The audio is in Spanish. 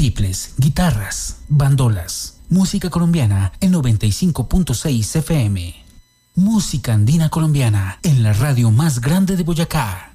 tiples, guitarras, bandolas. Música colombiana en 95.6 FM. Música andina colombiana en la radio más grande de Boyacá.